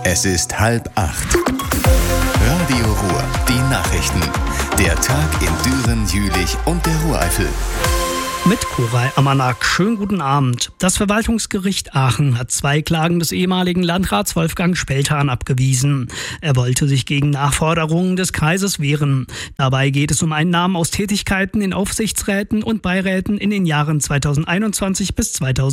Es ist 7:30. Radio Ruhr, die Nachrichten. Der Tag in Düren, Jülich und der Ruhreifel. Mit Koray Amanak. Schönen guten Abend. Das Verwaltungsgericht Aachen hat 2 Klagen des ehemaligen Landrats Wolfgang Speltan abgewiesen. Er wollte sich gegen Nachforderungen des Kreises wehren. Dabei geht es um Einnahmen aus Tätigkeiten in Aufsichtsräten und Beiräten in den Jahren 2021 bis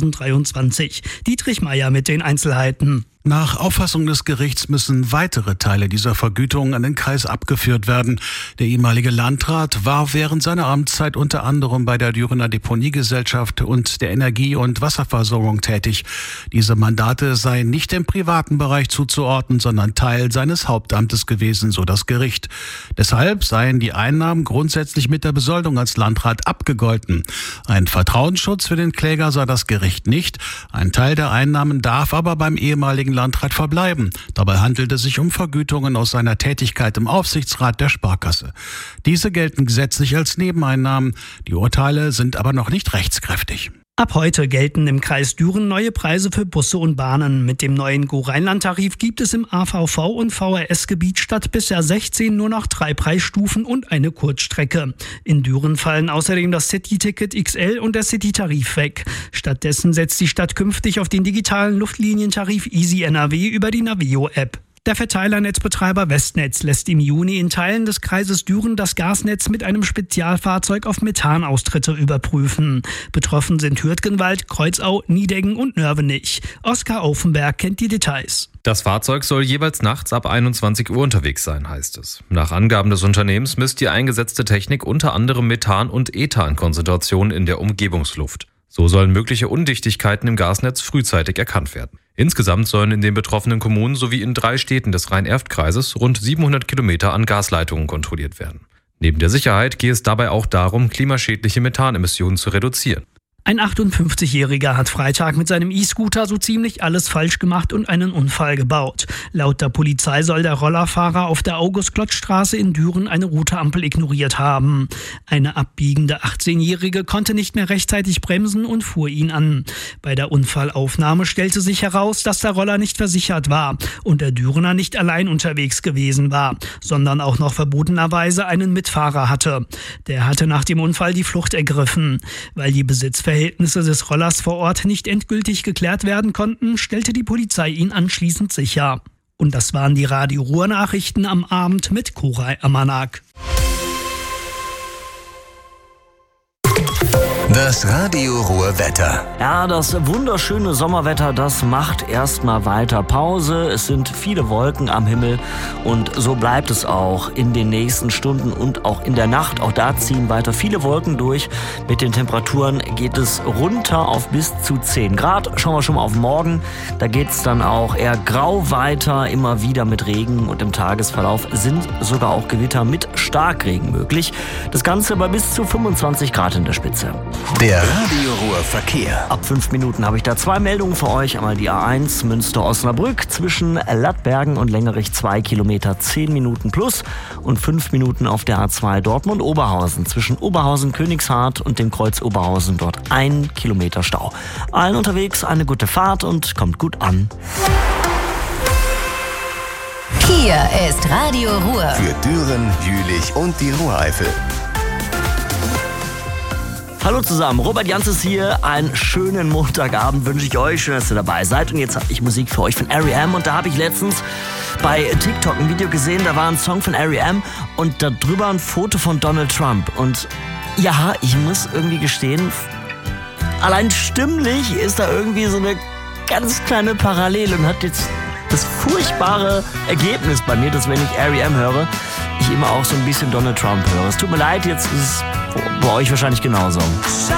2023. Dietrich Meier mit den Einzelheiten. Nach Auffassung des Gerichts müssen weitere Teile dieser Vergütung an den Kreis abgeführt werden. Der ehemalige Landrat war während seiner Amtszeit unter anderem bei der Dürener Deponiegesellschaft und der Energie- und Wasserversorgung tätig. Diese Mandate seien nicht im privaten Bereich zuzuordnen, sondern Teil seines Hauptamtes gewesen, so das Gericht. Deshalb seien die Einnahmen grundsätzlich mit der Besoldung als Landrat abgegolten. Ein Vertrauensschutz für den Kläger sah das Gericht nicht. Ein Teil der Einnahmen darf aber beim ehemaligen Landrat verbleiben. Dabei handelt es sich um Vergütungen aus seiner Tätigkeit im Aufsichtsrat der Sparkasse. Diese gelten gesetzlich als Nebeneinnahmen. Die Urteile sind aber noch nicht rechtskräftig. Ab heute gelten im Kreis Düren neue Preise für Busse und Bahnen. Mit dem neuen Go-Rheinland-Tarif gibt es im AVV- und VRS-Gebiet statt bisher 16 nur noch 3 Preisstufen und eine Kurzstrecke. In Düren fallen außerdem das City-Ticket XL und der City-Tarif weg. Stattdessen setzt die Stadt künftig auf den digitalen Luftlinientarif Easy NRW über die Navio-App. Der Verteilernetzbetreiber Westnetz lässt im Juni in Teilen des Kreises Düren das Gasnetz mit einem Spezialfahrzeug auf Methanaustritte überprüfen. Betroffen sind Hürtgenwald, Kreuzau, Niedeggen und Nörvenich. Oskar Aufenberg kennt die Details. Das Fahrzeug soll jeweils nachts ab 21 Uhr unterwegs sein, heißt es. Nach Angaben des Unternehmens misst die eingesetzte Technik unter anderem Methan- und Ethankonzentrationen in der Umgebungsluft. So sollen mögliche Undichtigkeiten im Gasnetz frühzeitig erkannt werden. Insgesamt sollen in den betroffenen Kommunen sowie in 3 Städten des Rhein-Erft-Kreises rund 700 Kilometer an Gasleitungen kontrolliert werden. Neben der Sicherheit gehe es dabei auch darum, klimaschädliche Methanemissionen zu reduzieren. Ein 58-Jähriger hat Freitag mit seinem E-Scooter so ziemlich alles falsch gemacht und einen Unfall gebaut. Laut der Polizei soll der Rollerfahrer auf der August-Klotz-Straße in Düren eine rote Ampel ignoriert haben. Eine abbiegende 18-Jährige konnte nicht mehr rechtzeitig bremsen und fuhr ihn an. Bei der Unfallaufnahme stellte sich heraus, dass der Roller nicht versichert war und der Dürener nicht allein unterwegs gewesen war, sondern auch noch verbotenerweise einen Mitfahrer hatte. Der hatte nach dem Unfall die Flucht ergriffen. Weil die Besitzverhältnisse des Rollers vor Ort nicht endgültig geklärt werden konnten, stellte die Polizei ihn anschließend sicher. Und das waren die Radio Ruhr Nachrichten am Abend mit Koray Amanak. Das Radio Ruhr Wetter. Ja, das wunderschöne Sommerwetter, das macht erstmal weiter Pause. Es sind viele Wolken am Himmel und so bleibt es auch in den nächsten Stunden und auch in der Nacht. Auch da ziehen weiter viele Wolken durch. Mit den Temperaturen geht es runter auf bis zu 10 Grad. Schauen wir schon mal auf morgen. Da geht es dann auch eher grau weiter, immer wieder mit Regen und im Tagesverlauf sind sogar auch Gewitter mit Starkregen möglich. Das Ganze bei bis zu 25 Grad in der Spitze. Der Radio Ruhr Verkehr. Ab 5 Minuten habe ich da 2 Meldungen für euch. Einmal die A1 Münster-Osnabrück zwischen Lattbergen und Längerich 2 Kilometer 10 Minuten plus und 5 Minuten auf der A2 Dortmund-Oberhausen zwischen Oberhausen-Königshardt und dem Kreuz Oberhausen dort 1 Kilometer Stau. Allen unterwegs eine gute Fahrt und kommt gut an. Hier ist Radio Ruhr. Für Düren, Jülich und die Ruhreifel. Hallo zusammen, Robert Jans ist hier. Einen schönen Montagabend wünsche ich euch. Schön, dass ihr dabei seid. Und jetzt habe ich Musik für euch von R.E.M. Und da habe ich letztens bei TikTok ein Video gesehen, da war ein Song von R.E.M. und da drüber ein Foto von Donald Trump. Und ja, ich muss irgendwie gestehen, allein stimmlich ist da irgendwie so eine ganz kleine Parallele und hat jetzt das furchtbare Ergebnis bei mir, dass wenn ich R.E.M. höre, ich immer auch so ein bisschen Donald Trump höre. Es tut mir leid, jetzt ist es bei euch wahrscheinlich genauso.